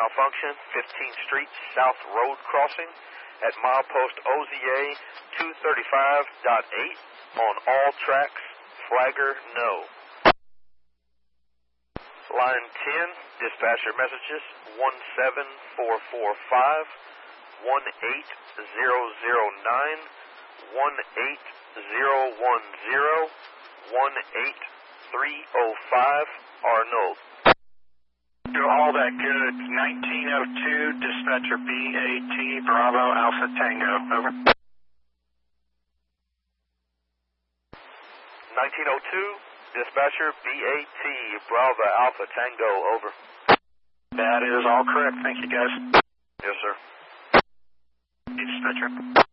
malfunction, 15th Street South Road crossing at milepost OZA 235.8 on all tracks, flagger no. Line 10, dispatcher messages 17445, 18009, 18010, 18305 are null. All that good. 1902, dispatcher BAT, Bravo, Alpha Tango, over. 1902, dispatcher BAT, Bravo, Alpha Tango, over. That is all correct. Thank you, guys. Yes, sir. Dispatcher.